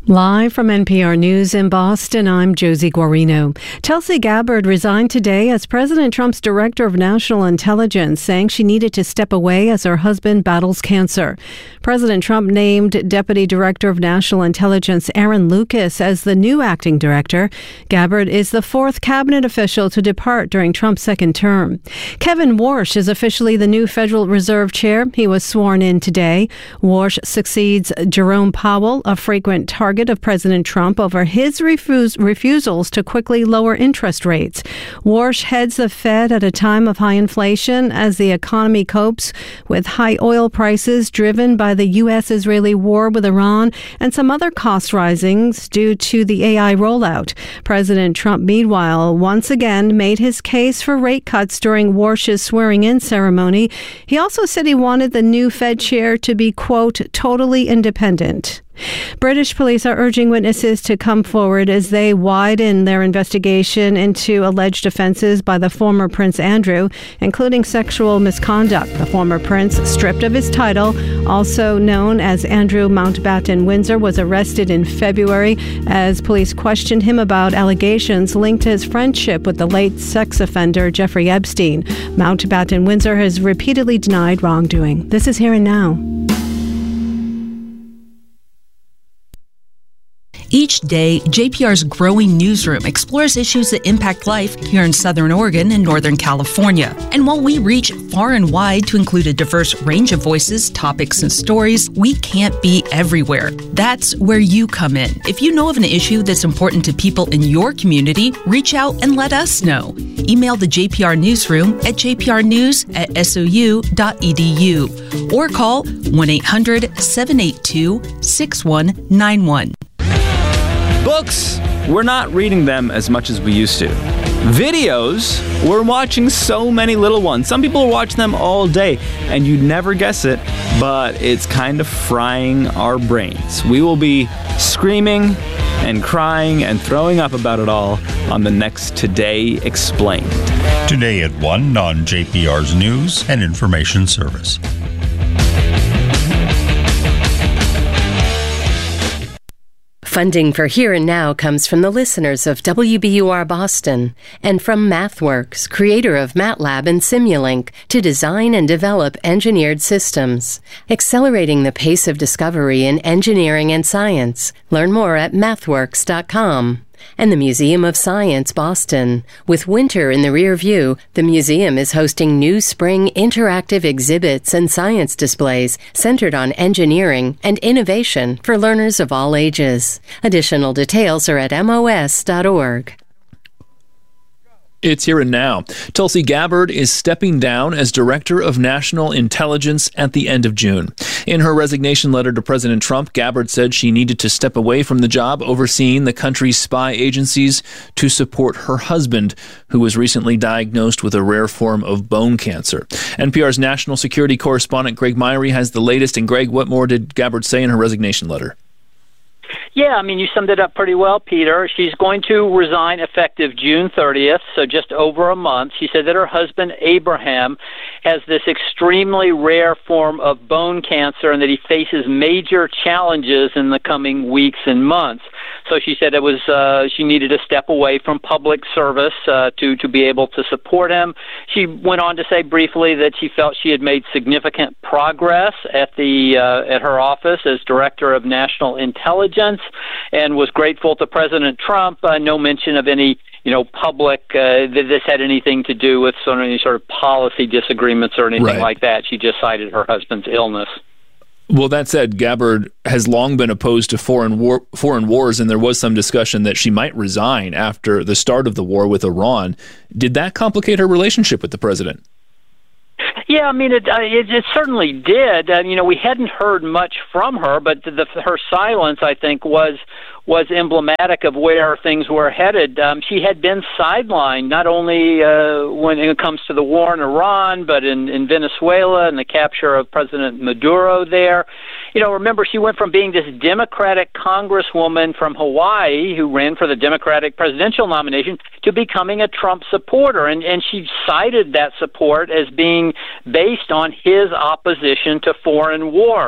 Live from NPR News in Boston, I'm Josie Guarino. Tulsi Gabbard resigned today as President Trump's Director of National Intelligence, saying she needed to step away as her husband battles cancer. President Trump named Deputy Director of National Intelligence Aaron Lucas as the new acting director. Gabbard is the fourth cabinet official to depart during Trump's second term. Kevin Warsh is officially the new Federal Reserve Chair. He was sworn in today. Warsh succeeds Jerome Powell, a frequent target of President Trump over his refusals to quickly lower interest rates. Warsh heads the Fed at a time of high inflation as the economy copes with high oil prices driven by the U.S.-Israeli war with Iran and some other cost risings due to the AI rollout. President Trump, meanwhile, once again made his case for rate cuts during Warsh's swearing-in ceremony. He also said he wanted the new Fed chair to be, quote, totally independent. British police are urging witnesses to come forward as they widen their investigation into alleged offenses by the former Prince Andrew, including sexual misconduct. The former prince, stripped of his title, also known as Andrew Mountbatten Windsor, was arrested in February as police questioned him about allegations linked to his friendship with the late sex offender Jeffrey Epstein. Mountbatten Windsor has repeatedly denied wrongdoing. This is Here and Now. Each day, JPR's growing newsroom explores issues that impact life here in Southern Oregon and Northern California. And while we reach far and wide to include a diverse range of voices, topics, and stories, we can't be everywhere. That's where you come in. If you know of an issue that's important to people in your community, reach out and let us know. Email the JPR newsroom at jprnews@sou.edu or call 1-800-782-6191. Books, we're not reading them as much as we used to. Videos, we're watching so many little ones. Some people watch them all day, and you'd never guess it, but it's kind of frying our brains. We will be screaming and crying and throwing up about it all on the next Today Explained. Today at 1 on JPR's News and Information Service. Funding for Here and Now comes from the listeners of WBUR Boston and from MathWorks, creator of MATLAB and Simulink, to design and develop engineered systems, accelerating the pace of discovery in engineering and science. Learn more at mathworks.com. And the Museum of Science, Boston. With winter in the rear view, the museum is hosting new spring interactive exhibits and science displays centered on engineering and innovation for learners of all ages. Additional details are at mos.org. It's Here and Now. Tulsi Gabbard is stepping down as Director of National Intelligence at the end of June. In her resignation letter to President Trump, Gabbard said she needed to step away from the job overseeing the country's spy agencies to support her husband, who was recently diagnosed with a rare form of bone cancer. NPR's national security correspondent Greg Myrie has the latest. And Greg, what more did Gabbard say in her resignation letter? Yeah, I mean, you summed it up pretty well, Peter. She's going to resign effective June 30th, so just over a month. She said that her husband, Abraham, has this extremely rare form of bone cancer and that he faces major challenges in the coming weeks and months. So she said it was she needed to step away from public service to be able to support him. She went on to say briefly that she felt she had made significant progress at her office as Director of National Intelligence, and was grateful to President Trump. No mention of any, public that this had anything to do with any sort of policy disagreements or anything like that. She just cited her husband's illness. Well, that said, Gabbard has long been opposed to foreign wars, and there was some discussion that she might resign after the start of the war with Iran. Did that complicate her relationship with the president? Yeah, I mean, it certainly did. We hadn't heard much from her, but her silence, I think, was emblematic of where things were headed. She had been sidelined, not only when it comes to the war in Iran, but in Venezuela and the capture of President Maduro there. Remember, she went from being this Democratic congresswoman from Hawaii who ran for the Democratic presidential nomination to becoming a Trump supporter. And she cited that support as being based on his opposition to foreign wars.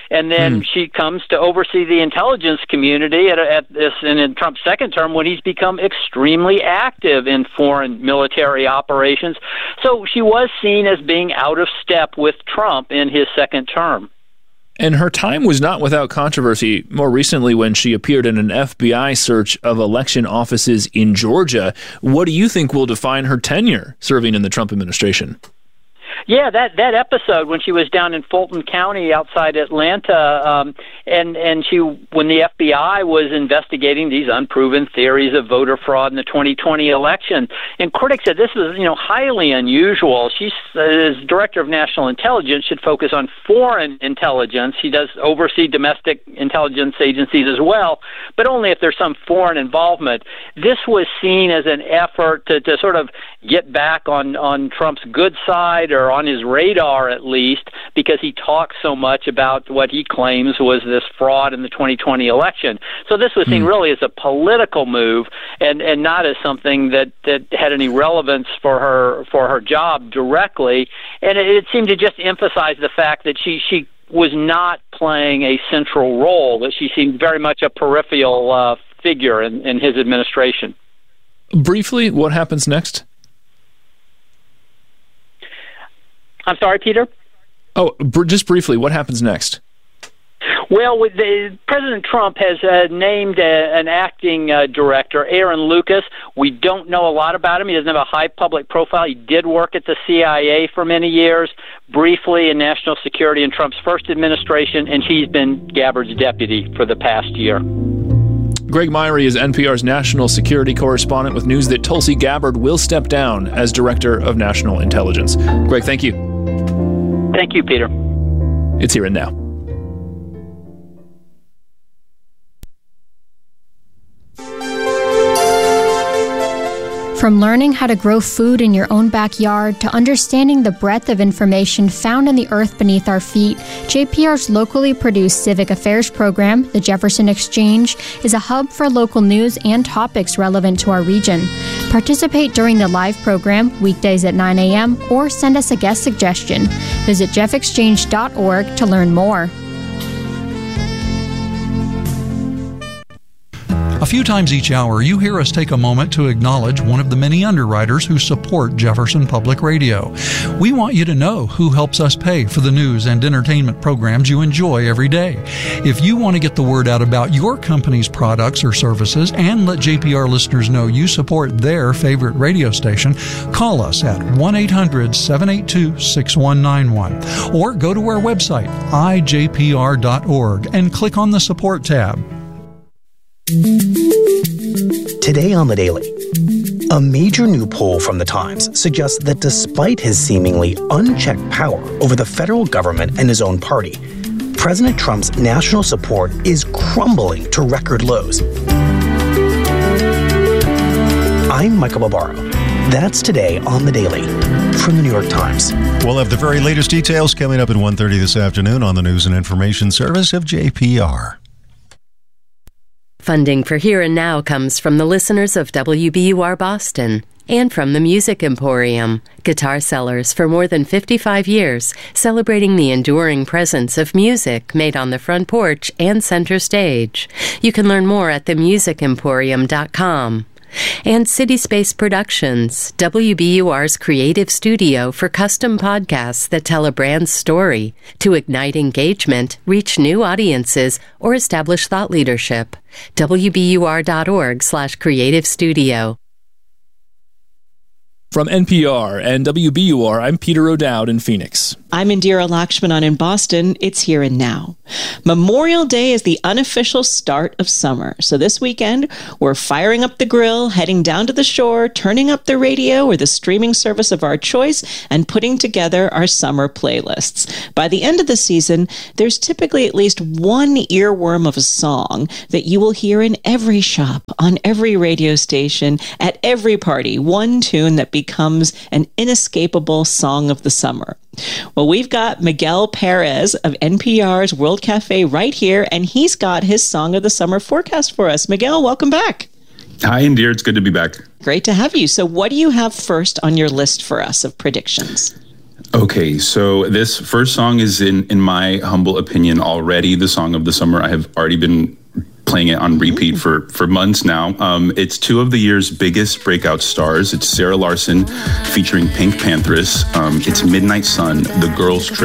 And then she comes to oversee the intelligence community at this, and in Trump's second term, when he's become extremely active in foreign military operations. So she was seen as being out of step with Trump in his second term. And her time was not without controversy more recently when she appeared in an FBI search of election offices in Georgia. What do you think will define her tenure serving in the Trump administration? Yeah, that episode when she was down in Fulton County outside Atlanta, and she, when the FBI was investigating these unproven theories of voter fraud in the 2020 election, and critics said this was, highly unusual. She, as Director of National Intelligence, should focus on foreign intelligence. She does oversee domestic intelligence agencies as well, but only if there's some foreign involvement. This was seen as an effort to sort of get back on Trump's good side, or on his radar at least, because he talks so much about what he claims was this fraud in the 2020 election. So this was seen really as a political move, and not as something that had any relevance for her job directly. And it seemed to just emphasize the fact that she was not playing a central role, that she seemed very much a peripheral figure in his administration. Briefly, what happens next? I'm sorry, Peter? Oh, just briefly, what happens next? Well, President Trump has named an acting director, Aaron Lucas. We don't know a lot about him. He doesn't have a high public profile. He did work at the CIA for many years, briefly in national security in Trump's first administration, and he's been Gabbard's deputy for the past year. Greg Myrie is NPR's national security correspondent with news that Tulsi Gabbard will step down as Director of National Intelligence. Greg, thank you. Thank you, Peter. It's Here and Now. From learning how to grow food in your own backyard to understanding the breadth of information found in the earth beneath our feet, JPR's locally produced civic affairs program, the Jefferson Exchange, is a hub for local news and topics relevant to our region. Participate during the live program, weekdays at 9 a.m., or send us a guest suggestion. Visit jeffexchange.org to learn more. A few times each hour, you hear us take a moment to acknowledge one of the many underwriters who support Jefferson Public Radio. We want you to know who helps us pay for the news and entertainment programs you enjoy every day. If you want to get the word out about your company's products or services and let JPR listeners know you support their favorite radio station, call us at 1-800-782-6191 or go to our website, ijpr.org, and click on the support tab. Today on The Daily, a major new poll from The Times suggests that despite his seemingly unchecked power over the federal government and his own party, President Trump's national support is crumbling to record lows. I'm Michael Barbaro. That's today on The Daily from The New York Times. We'll have the very latest details coming up at 1:30 this afternoon on the News and Information Service of JPR. Funding for Here and Now comes from the listeners of WBUR Boston and from the Music Emporium, guitar sellers for more than 55 years, celebrating the enduring presence of music made on the front porch and center stage. You can learn more at themusicemporium.com. And City Space Productions, WBUR's creative studio for custom podcasts that tell a brand's story to ignite engagement, reach new audiences, or establish thought leadership. WBUR.org/creative studio. From NPR and WBUR, I'm Peter O'Dowd in Phoenix. I'm Indira Lakshmanan in Boston. It's Here and Now. Memorial Day is the unofficial start of summer. So this weekend, we're firing up the grill, heading down to the shore, turning up the radio or the streaming service of our choice, and putting together our summer playlists. By the end of the season, there's typically at least one earworm of a song that you will hear in every shop, on every radio station, at every party, one tune that becomes an inescapable song of the summer. Well, we've got Miguel Perez of NPR's World Cafe right here, and he's got his Song of the Summer forecast for us. Miguel, welcome back. Hi, Indir. It's good to be back. Great to have you. So what do you have first on your list for us of predictions? Okay, so this first song is, in my humble opinion, already the song of the summer. I have already been playing it on repeat for months now. It's two of the year's biggest breakout stars. It's Sarah Larson featuring Pink Panthers. It's Midnight Sun, The Girls Trip.